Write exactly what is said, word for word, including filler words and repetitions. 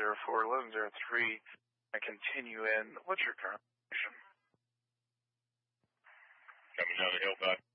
zero four, eleven zero three. I continue in. What's your current location? Coming down the hill, back.